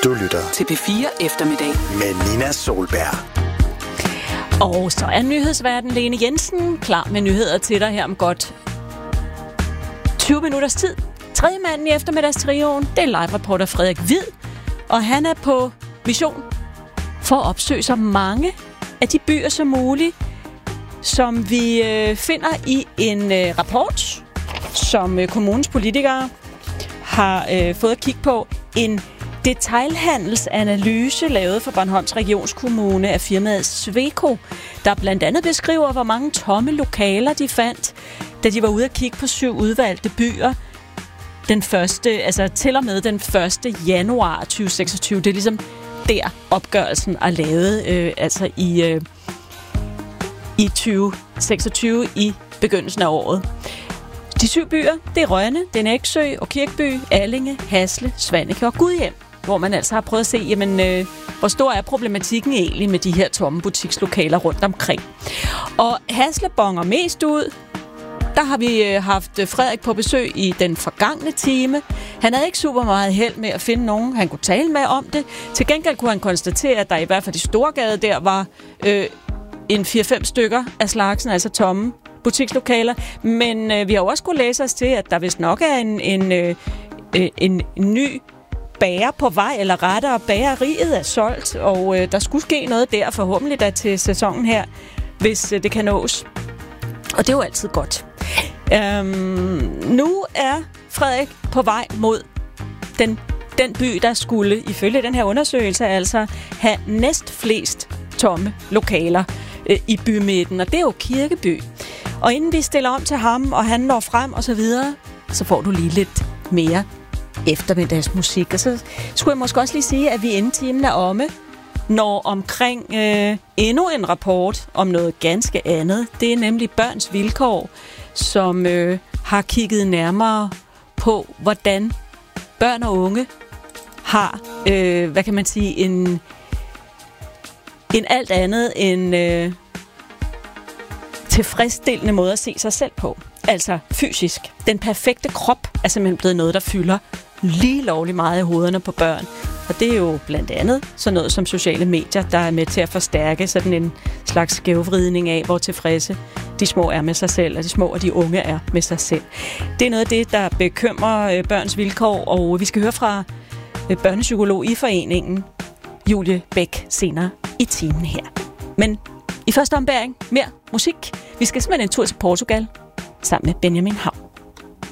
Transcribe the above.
Du lytter til P4 Eftermiddag med Nina Solberg. Og så er nyhedsverden Lene Jensen klar med nyheder til dig her om godt 20 minutters tid. Tredje manden i eftermiddagstrioen, det er live-reporter Frederik Hvid, og han er på mission for at opsøge så mange af de byer som muligt, som vi finder i en rapport, som kommunens politikere har fået at kigge på. En detailhandelsanalyse lavet for Bornholms Regionskommune af firmaet Sweco, der blandt andet beskriver, hvor mange tomme lokaler de fandt, da de var ude at kigge på 7 udvalgte byer til og med den 1. januar 2026. Det er ligesom der opgørelsen er lavet, i 2026 i begyndelsen af året. De 7 byer, det er Rønne, det er Nexø og Kirkeby, Allinge, Hasle, Svaneke og Gudhjem, hvor man altså har prøvet at se, jamen, hvor stor er problematikken egentlig med de her tomme butikslokaler rundt omkring. Og Hasle bonger mest ud. Der har vi haft Frederik på besøg i den forgangne time. Han havde ikke super meget held med at finde nogen, han kunne tale med om det. Til gengæld kunne han konstatere, at der i hvert fald i Storgade der var en 4-5 stykker af slagsen, altså tomme butikslokaler. Men vi har jo også kunne læse os til, at der vist nok er en ny bager på vej, eller rettere bageriet er solgt, og der skulle ske noget der forhåbentlig da til sæsonen her, hvis det kan nås. Og det er jo altid godt. Nu er Frederik på vej mod den by, der skulle, ifølge den her undersøgelse, altså have næst flest tomme lokaler i bymidten, og det er jo Kirkeby. Og inden vi stiller om til ham, og han når frem og så videre, så får du lige lidt mere eftermiddagsmusik. Og så skulle jeg måske også lige sige, at vi inden timen er omme, når omkring endnu en rapport om noget ganske andet. Det er nemlig Børns Vilkår, som har kigget nærmere på, hvordan børn og unge har, en alt andet end tilfredsstillende måde at se sig selv på. Altså fysisk. Den perfekte krop er simpelthen blevet noget, der fylder lige lovligt meget i hovederne på børn. Og det er jo blandt andet sådan noget som sociale medier, der er med til at forstærke sådan en slags skævvridning af, hvor tilfredse de små er med sig selv, og de små og de unge er med sig selv. Det er noget af det, der bekymrer Børns Vilkår, og vi skal høre fra børnepsykolog i foreningen, Julie Bæk, senere i timen her. Men i første ombæring mere musik. Vi skal simpelthen en tur til Portugal sammen med Benjamin Hav.